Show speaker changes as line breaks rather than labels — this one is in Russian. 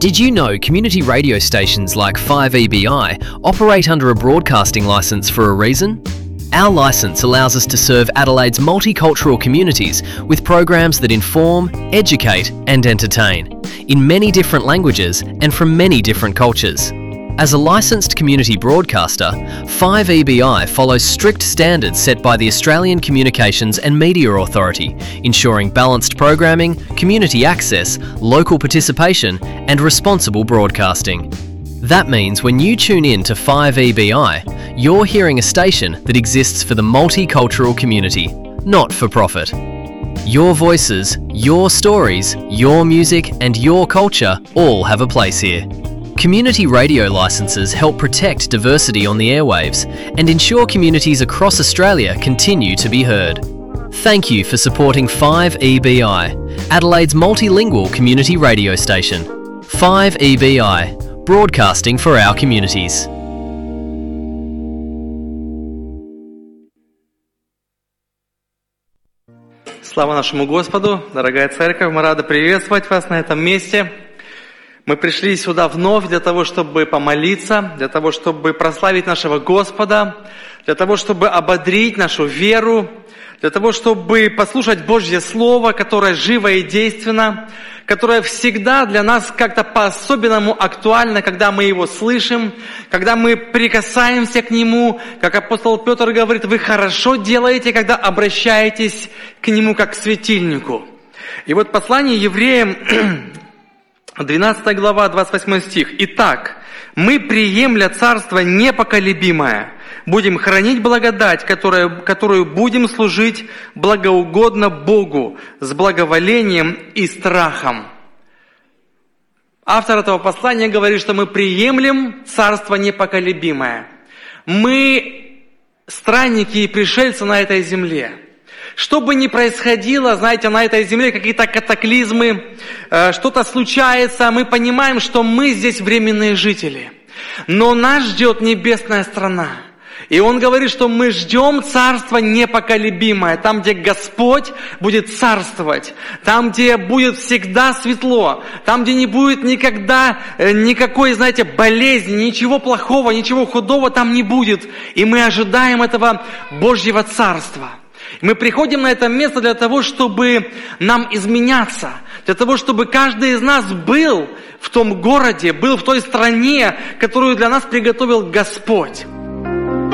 Did you know community radio stations like 5EBI operate under a broadcasting licence for a reason? Our licence allows us to serve Adelaide's multicultural communities with programs that inform, educate and entertain in many different languages and from many different cultures. As a licensed community broadcaster, 5EBI follows strict standards set by the Australian Communications and Media Authority, ensuring balanced programming, community access, local participation and responsible broadcasting. That means when you tune in to 5EBI, you're hearing a station that exists for the multicultural community, not for profit. Your voices, your stories, your music and your culture all have a place here. Community radio licences help protect diversity on the airwaves and ensure communities across Australia continue to be heard. Thank you for supporting 5EBI, Adelaide's multilingual community radio station. 5EBI, broadcasting for our communities.
Слава нашему Господу, дорогая церковь, мы рады приветствовать вас на этом месте. Мы пришли сюда вновь для того, чтобы помолиться, для того, чтобы прославить нашего Господа, для того, чтобы ободрить нашу веру, для того, чтобы послушать Божье Слово, которое живо и действенно, которое всегда для нас как-то по-особенному актуально, когда мы его слышим, когда мы прикасаемся к нему, как апостол Петр говорит, вы хорошо делаете, когда обращаетесь к нему как к светильнику. И вот послание евреям, 12 глава, 28 стих. «Итак, мы, приемля царство непоколебимое, будем хранить благодать, которую будем служить благоугодно Богу с благоволением и страхом». Автор этого послания говорит, что мы приемлем царство непоколебимое. Мы странники и пришельцы на этой земле. Что бы ни происходило, знаете, на этой земле, какие-то катаклизмы, что-то случается, мы понимаем, что мы здесь временные жители. Но нас ждет небесная страна. И он говорит, что мы ждем царство непоколебимое, там, где Господь будет царствовать, там, где будет всегда светло, там, где не будет никогда никакой, знаете, болезни, ничего плохого, ничего худого там не будет. И мы ожидаем этого Божьего царства. Мы приходим на это место для того, чтобы нам изменяться, для того, чтобы каждый из нас был в том городе, был в той стране, которую для нас приготовил Господь.